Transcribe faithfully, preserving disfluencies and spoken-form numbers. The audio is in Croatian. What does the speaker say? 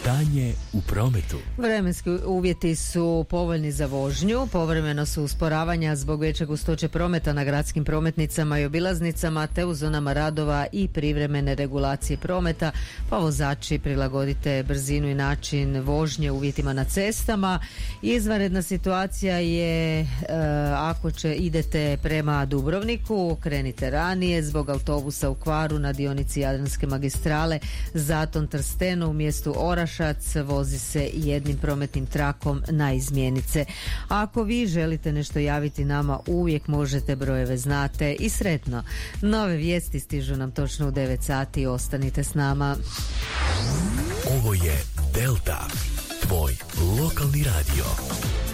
Stanje u prometu. Vremenski uvjeti su povoljni za vožnju, povremeno su usporavanja zbog veće gustoće prometa na gradskim prometnicama i obilaznicama te u zonama radova i privremene regulacije prometa, pa vozači prilagodite brzinu i način vožnje uvjetima na cestama. Izvanredna situacija je e, ako će idete prema Dubrovniku, krenite ranije zbog autobusa u kvaru na dionici Jadranske magistrale, Zaton Trsteno u mjestu Orašac vozi se jednim prometnim trakom na izmjenice. Ako vi želite nešto javiti nama, uvijek možete, brojeve znate i sretno. Nove vijesti stižu nam točno u devet sati, ostanite s nama. Ovo je Delta, tvoj lokalni radio.